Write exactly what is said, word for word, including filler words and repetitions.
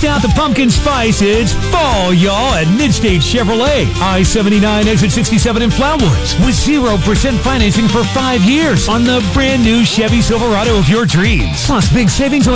Bust out the pumpkin spice. It's fall, y'all, at Midstate Chevrolet. I seventy-nine, exit sixty-seven in Flowood. With zero percent financing for five years on the brand new Chevy Silverado of your dreams. Plus, big savings on